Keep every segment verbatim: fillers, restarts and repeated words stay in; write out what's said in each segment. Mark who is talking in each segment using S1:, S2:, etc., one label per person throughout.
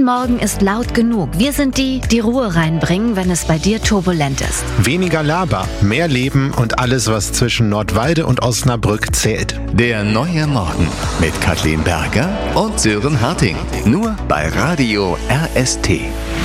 S1: Kein Morgen ist laut genug. Wir sind die, die Ruhe reinbringen, wenn es bei dir turbulent ist.
S2: Weniger Laber, mehr Leben und alles, was zwischen Nordwalde und Osnabrück zählt.
S3: Der neue Morgen mit Kathleen Berger und Sören Harting. Nur bei Radio R S T.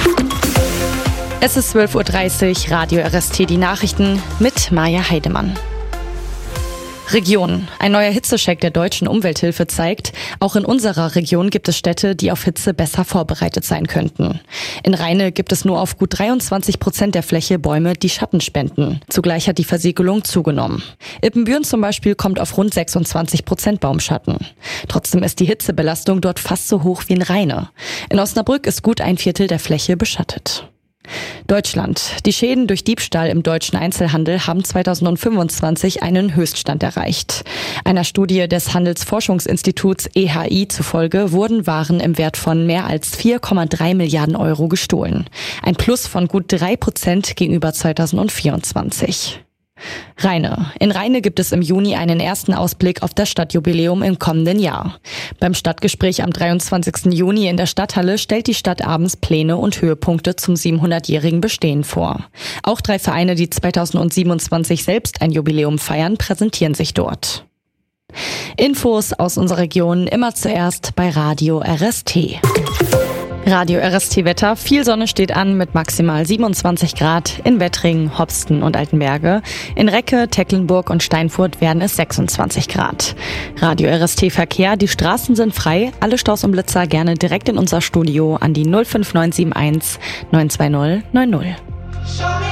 S4: Es ist zwölf Uhr dreißig, Radio R S T, die Nachrichten mit Maja Heidemann. Region. Ein neuer Hitzecheck der Deutschen Umwelthilfe zeigt, auch in unserer Region gibt es Städte, die auf Hitze besser vorbereitet sein könnten. In Rheine gibt es nur auf gut dreiundzwanzig Prozent der Fläche Bäume, die Schatten spenden. Zugleich hat die Versiegelung zugenommen. Ippenbüren zum Beispiel kommt auf rund sechsundzwanzig Prozent Baumschatten. Trotzdem ist die Hitzebelastung dort fast so hoch wie in Rheine. In Osnabrück ist gut ein Viertel der Fläche beschattet. Deutschland. Die Schäden durch Diebstahl im deutschen Einzelhandel haben zweitausendfünfundzwanzig einen Höchststand erreicht. Einer Studie des Handelsforschungsinstituts E H I zufolge wurden Waren im Wert von mehr als vier Komma drei Milliarden Euro gestohlen. Ein Plus von gut drei Prozent gegenüber zweitausendvierundzwanzig. Rheine. In Rheine gibt es im Juni einen ersten Ausblick auf das Stadtjubiläum im kommenden Jahr. Beim Stadtgespräch am dreiundzwanzigsten Juni in der Stadthalle stellt die Stadt abends Pläne und Höhepunkte zum siebenhundertjährigen Bestehen vor. Auch drei Vereine, die zweitausendsiebenundzwanzig selbst ein Jubiläum feiern, präsentieren sich dort. Infos aus unserer Region immer zuerst bei Radio R S T. Radio R S T Wetter. Viel Sonne steht an mit maximal siebenundzwanzig Grad. In Wettringen, Hopsten und Altenberge. In Recke, Tecklenburg und Steinfurt werden es sechsundzwanzig Grad. Radio R S T Verkehr. Die Straßen sind frei. Alle Staus und Blitzer gerne direkt in unser Studio an die null fünf neun sieben eins neun zwei null neun null.